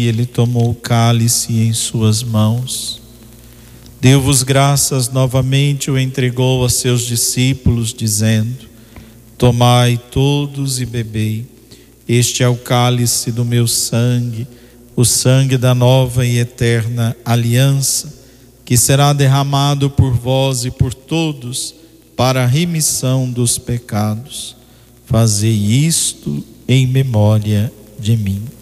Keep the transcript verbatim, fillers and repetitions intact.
Ele tomou o cálice em suas mãos, deu-vos graças, novamente o entregou a seus discípulos, dizendo: tomai todos e bebei, este é o cálice do meu sangue, o sangue da nova e eterna aliança, que será derramado por vós e por todos para a remissão dos pecados. Fazei isto em memória de mim.